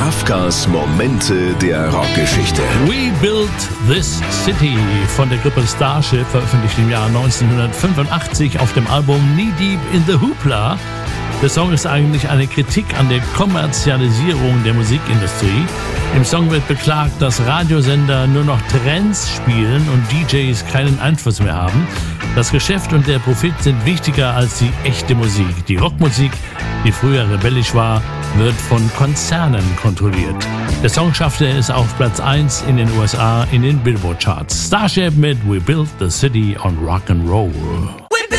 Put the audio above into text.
Kafkas Momente der Rockgeschichte. We Built This City von der Gruppe Starship, veröffentlicht im Jahr 1985 auf dem Album Knee Deep in the Hoopla. Der Song ist eigentlich eine Kritik an der Kommerzialisierung der Musikindustrie. Im Song wird beklagt, dass Radiosender nur noch Trends spielen und DJs keinen Einfluss mehr haben. Das Geschäft und der Profit sind wichtiger als die echte Musik. Die Rockmusik, die früher rebellisch war, wird von Konzernen kontrolliert. Der Song schaffte es auf Platz 1 in den USA in den Billboard-Charts. Starship mit We Built the City on Rock and Roll.